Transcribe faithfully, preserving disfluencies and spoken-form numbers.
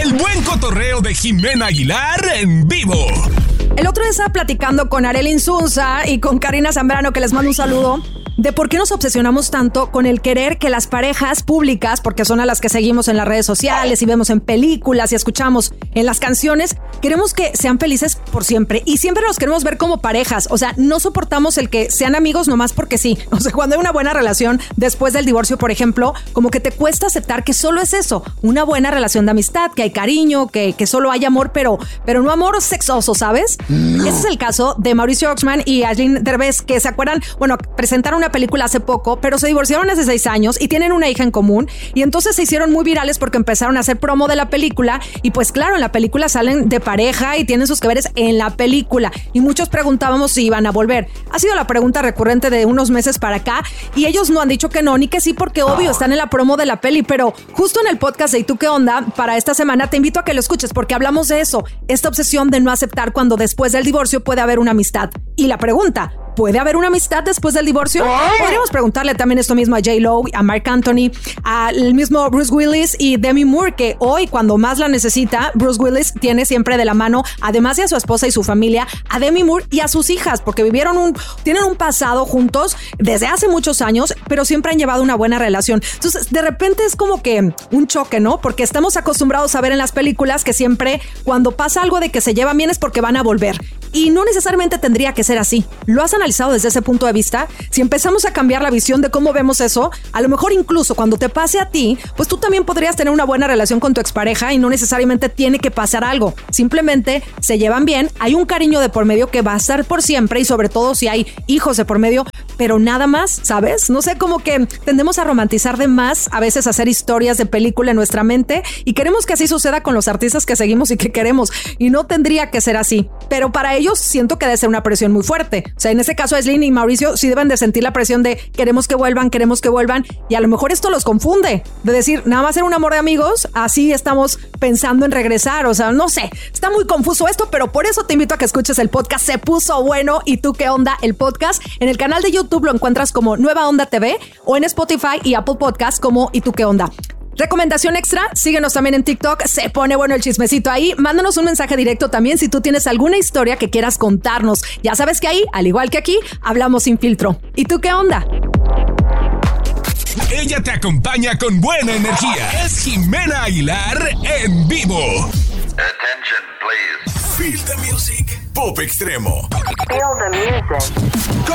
El buen cotorreo de Jimena Aguilar en vivo. El otro día estaba platicando con Arely Insunza y con Karina Zambrano, que les mando un saludo, de por qué nos obsesionamos tanto con el querer que las parejas públicas, porque son a las que seguimos en las redes sociales y vemos en películas y escuchamos en las canciones, queremos que sean felices por siempre y siempre los queremos ver como parejas. O sea, no soportamos el que sean amigos nomás porque sí. O sea, cuando hay una buena relación después del divorcio, por ejemplo, como que te cuesta aceptar que solo es eso, una buena relación de amistad, que hay cariño, que, que solo hay amor, pero, pero no amor sexoso, ¿sabes? No. Ese es el caso de Mauricio Oxman y Aislinn Derbez, que se acuerdan, bueno, presentaron una película hace poco, pero se divorciaron hace seis años y tienen una hija en común, y entonces se hicieron muy virales porque empezaron a hacer promo de la película, y pues claro, en la película salen de pareja y tienen sus que veres en la película, y muchos preguntábamos si iban a volver. Ha sido la pregunta recurrente de unos meses para acá, y ellos no han dicho que no, ni que sí, porque obvio, están en la promo de la peli, pero justo en el podcast de ¿Y tú qué onda? Para esta semana te invito a que lo escuches, porque hablamos de eso, esta obsesión de no aceptar cuando después del divorcio puede haber una amistad. Y la pregunta, ¿puede haber una amistad después del divorcio? Podríamos preguntarle también esto mismo a J-Lo, a Marc Anthony, al mismo Bruce Willis y Demi Moore, que hoy, cuando más la necesita, Bruce Willis tiene siempre de la mano, además de a su esposa y su familia, a Demi Moore y a sus hijas, porque vivieron un, tienen un pasado juntos desde hace muchos años, pero siempre han llevado una buena relación. Entonces, de repente es como que un choque, ¿no? Porque estamos acostumbrados a ver en las películas que siempre cuando pasa algo de que se llevan bien es porque van a volver. Y no necesariamente tendría que ser así. ¿Lo has analizado desde ese punto de vista? Si empezamos a cambiar la visión de cómo vemos eso, a lo mejor incluso cuando te pase a ti, pues tú también podrías tener una buena relación con tu expareja y no necesariamente tiene que pasar algo. Simplemente se llevan bien, hay un cariño de por medio que va a estar por siempre, y sobre todo si hay hijos de por medio, pero nada más, ¿sabes? No sé, como que tendemos a romantizar de más, a veces hacer historias de película en nuestra mente, y queremos que así suceda con los artistas que seguimos y que queremos, y no tendría que ser así. Pero para ellos siento que debe ser una presión muy fuerte. O sea, en ese caso Aislinn y Mauricio sí deben de sentir la presión de queremos que vuelvan, queremos que vuelvan, y a lo mejor esto los confunde, de decir, nada más ser un amor de amigos, así estamos pensando en regresar. O sea, no sé, está muy confuso esto, pero por eso te invito a que escuches el podcast. Se puso bueno. ¿Y tú qué onda? El podcast en el canal de YouTube lo encuentras como Nueva Onda T V, o en Spotify y Apple Podcast como ¿Y tú qué onda? Recomendación extra, síguenos también en TikTok, se pone bueno el chismecito ahí. Mándanos un mensaje directo también si tú tienes alguna historia que quieras contarnos. Ya sabes que ahí, al igual que aquí, hablamos sin filtro. ¿Y tú qué onda? Ella te acompaña con buena energía. Es Jimena Aguilar en vivo. Attention, please. Feel the music. Pop extremo. Feel the music.